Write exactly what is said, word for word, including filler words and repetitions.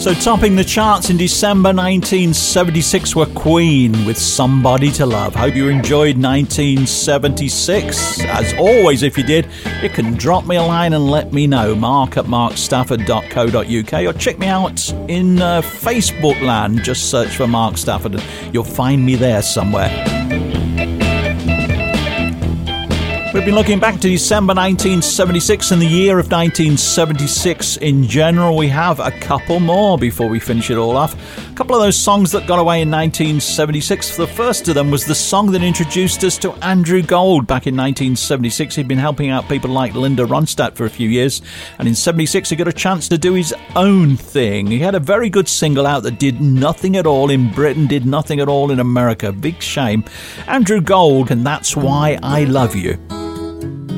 So topping the charts in December nineteen seventy-six were Queen with Somebody to Love. Hope you enjoyed nineteen seventy-six. As always, if you did, you can drop me a line and let me know. Mark at mark stafford dot co dot uk, or check me out in uh, Facebook land. Just search for Mark Stafford and you'll find me there somewhere. We've been looking back to December nineteen seventy-six and the year of nineteen seventy-six in general. We have a couple more before we finish it all off. A couple of those songs that got away in nineteen seventy-six. The first of them was the song that introduced us to Andrew Gold back in nineteen seventy-six. He'd been helping out people like Linda Ronstadt for a few years, and in seventy-six he got a chance to do his own thing. He had a very good single out that did nothing at all in Britain, did nothing at all in America. Big shame. Andrew Gold, and That's Why I Love You.